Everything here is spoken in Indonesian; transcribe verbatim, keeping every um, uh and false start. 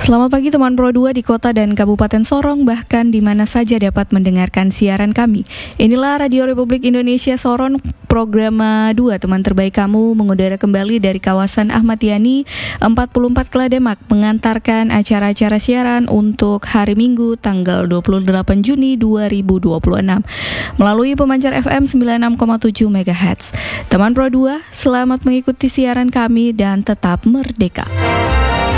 Selamat pagi teman Pro dua di kota dan Kabupaten Sorong, bahkan di mana saja dapat mendengarkan siaran kami. Inilah Radio Republik Indonesia Sorong, program dua teman terbaik kamu mengudara kembali dari kawasan Ahmad Yani empat puluh empat Klademak, mengantarkan acara-acara siaran untuk hari Minggu tanggal dua puluh delapan Juni dua ribu dua puluh enam melalui pemancar F M sembilan puluh enam koma tujuh megahertz. Teman Pro dua, selamat mengikuti siaran kami dan tetap merdeka.